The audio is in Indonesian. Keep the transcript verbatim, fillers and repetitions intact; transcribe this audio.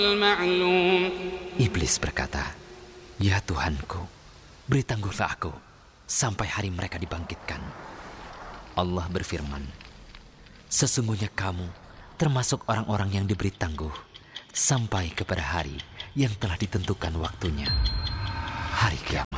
المعلوم. Iblis berkata, "Ya Tuhanku, beri tangguhlah aku sampai hari mereka dibangkitkan." Allah berfirman, "Sesungguhnya kamu termasuk orang-orang yang diberi tangguh sampai kepada hari yang telah ditentukan waktunya, hari kiamat."